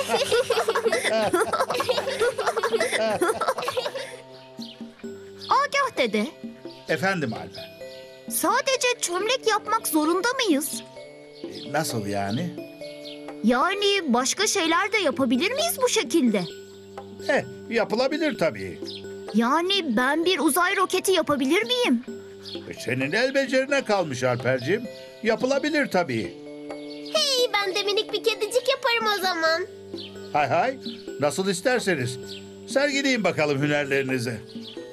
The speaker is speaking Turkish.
Agah dede, Efendim Alper. sadece çömlek yapmak zorunda mıyız? Nasıl yani? Yani başka şeyler de yapabilir miyiz bu şekilde? Yapılabilir tabii. Yani ben bir uzay roketi yapabilir miyim? Senin el becerine kalmış Alperciğim. Yapılabilir tabii. Hey, ben de minik bir kedicik yaparım o zaman. Hay hay. Nasıl isterseniz. Sergileyin bakalım hünerlerinizi.